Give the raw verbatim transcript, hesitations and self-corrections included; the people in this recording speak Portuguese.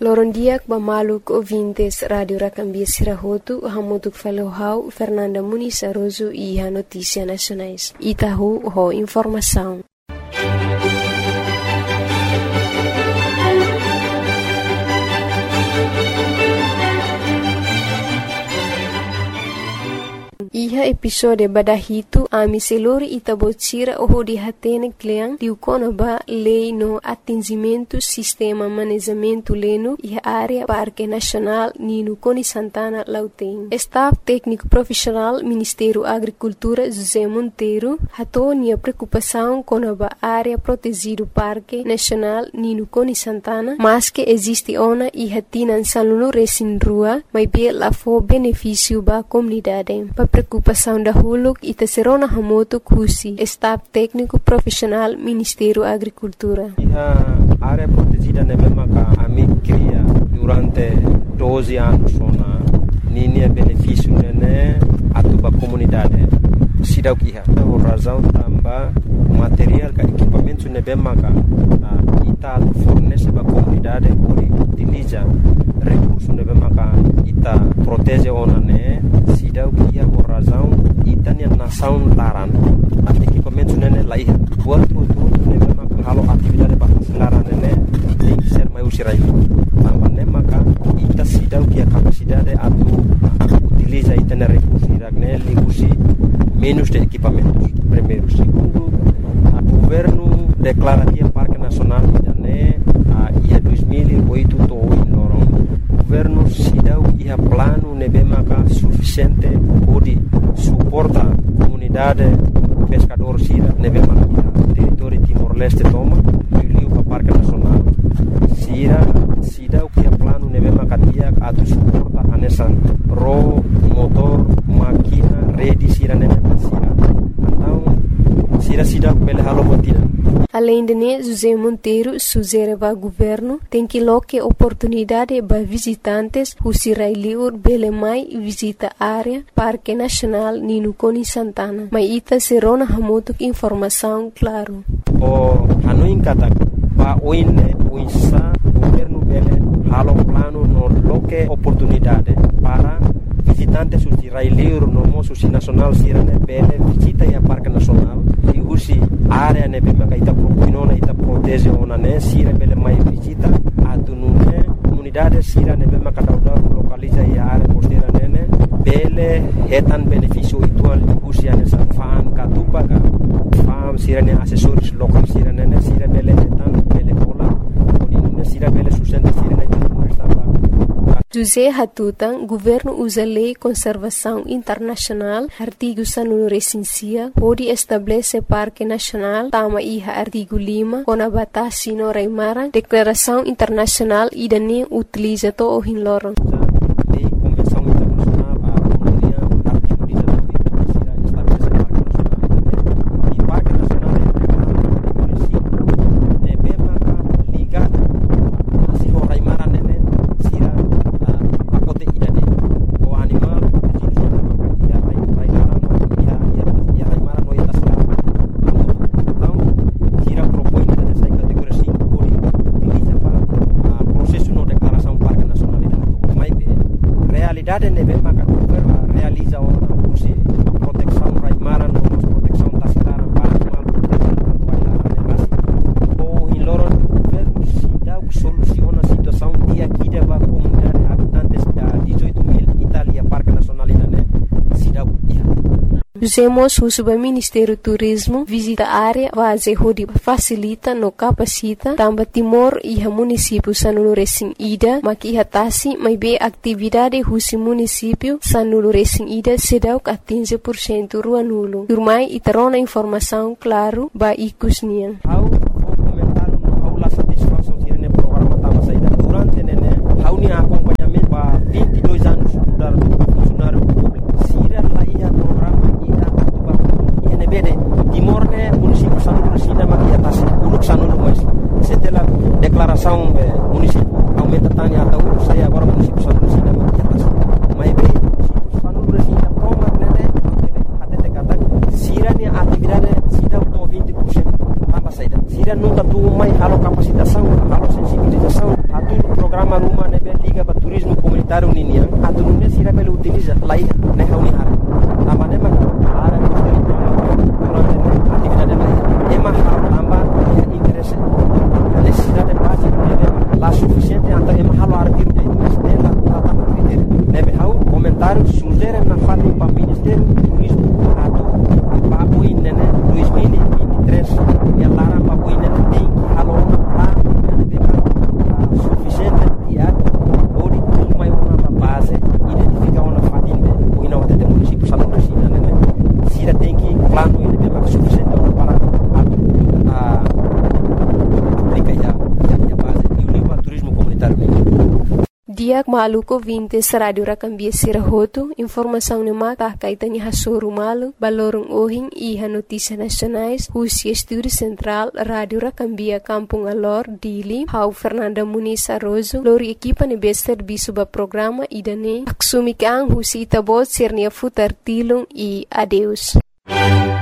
Lorondiak Bamaluk ouvintes Radio Rakambia Sirahotu, Hamotuk Falohau, Fernanda Muniz Aroso e a Notícia Nacionais. Itahu, ho Informação. Iha episode badahitu ami selori itabotira oho di hatene kleang diukona ba lei no atingimento sistema manejamento leno iha área Parque Nacional Nino Coni Santana Lauteng. Staff técnico profissional Ministério Agricultura José Monteiro hatonia preocupação com a área protegido Parque Nacional Nino Coni Santana, mas que existe ona iha tinan salunu resin rua, mas be la fo benefício ba comunidade. Pa preocupação da Huluk e Tesserona Hamoto Kusi, staff técnico profissional Ministério Agricultura. A área protegida na mesma que a mim cria durante doze anos na linha benefício né a tua comunidade. Sidau que a razão também material que equipamento na mesma que ita fornece para a comunidade por utiliza recursos na mesma que ita protege ona né sidau que a razão ita nem nação laran equipamento né lá ia buat tudo na mesma que halo atividade para laran né tem que ser mais usirai também né maka ita sidau que a capacidade atu utiliza ita na recursos né ligusi menos de equipamentos. Primeiro, segundo, o governo declara que o Parque Nacional né a dois mil e oito to em Lorong. O governo se dá o plano nebemaka suficiente para suportar a comunidade pescador sira nebemaka território Timor-Leste toma e o Parque Nacional. Sira se dá o plano nebemaka dia a suporta a nessa ro motor máquina rede sira nebemaka sira. Então sira sida pele halo botina. Além de né, José Monteiro sugere para o governo tem que loque oportunidade para visitantes who sirailiur bele mai visita área Parque Nacional Nino Coni Santana. Mas ita serona hamotuk informação claro. O hanuin kata pa oine oinsa governo bele halo plano no loque oportunidade para visitantes who sirailiur no moço nacional sirane bele visita ya Parque Nacional e usi área ne bema ka ita propinona ita protege ona ne sira bele mai visita atunune comunidade sira ne bema ka dauda localiza ya área costeira nene bele hetan benefício itual e usi ane sa fan ka tupaga fam sira ne assessores local sira nene sira bele hetan bele pola odine sira bele sustenta sira ne José Hatutan, governo usa lei conservação internacional, artigo sanunu recensia, pode estabelecer Parque Nacional, tama iha artigo lima, com a batasi no Reimarang, declaração internacional e dani utiliza to o hinlorong. Usemos o Subministério Turismo visita a área base onde facilita no capacita também Timor e o município sanulu resin ida maki hatasi mai be atividade husi município sanulu resin ida sedau quinze por cento rua nulo. Turmai itarona informação claro ba ikusnian. Au comentar no aula satisfação tirene programa tava saída durante nene au ni acompanhamento ba vinte e dois anos mudar funcionário público. Sira lá ia programa bede Timor ne município sanulu sida maki atas uluk sanulu mas setelah declaração eh, município aumenta tani atau saya agora município sanulu sida maki atas mai be município sanulu sida toma nene até kata sira ni atividade sida to vinte por cento tambah saida comunitário ninia atu nune sira pele utiliza lai ne hauni har amane ma ara durante atividade lai ema amba ya interesse necessidade básica de la suficiente anta ema halo artir de stella tata critério nebe hau comentário sugere na fala para ministério turismo atu papo inene dois mil e vinte e três e lara papo inene tem halo lá suficiente e atu ori uma uma base identificar uma fatinde o ina de município salão da China né sira tem que plano ele tem mais suficiente para a aplica já a base e o nível turismo comunitário Diak maluko vintes radio rakambia sirahoto informação ne mata kaitani hasoru malu balorong ohing iha notícias nacionais Rusia Estúdio Central Radio Rakambia Kampung Alor Dili Hau Fernanda Muniz Arrozo lori equipa ne bester bisuba programa idane aksumi kang husi itabot sernia futar tilung e adeus